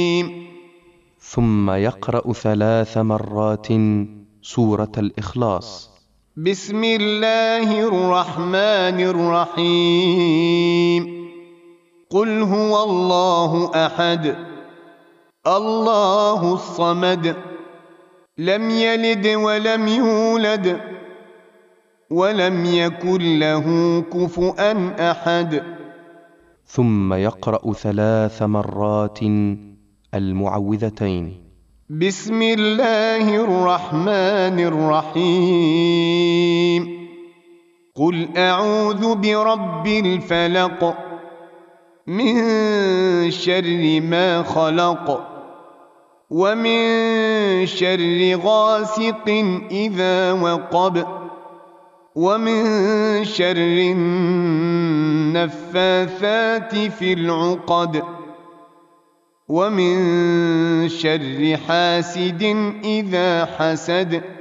ثم يقرأ 3 مرات سورة الإخلاص. بسم الله الرحمن الرحيم. قل هو الله أحد الله الصمد لم يلد ولم يولد ولم يكن له كفؤا أحد. ثم يقرأ 3 مرات المعوذتين. بسم الله الرحمن الرحيم. قل أعوذ برب الفلق من شر ما خلق ومن شر غاسق إذا وقب ومن شر النفاثات في العقد ومن شر حاسد إذا حسد.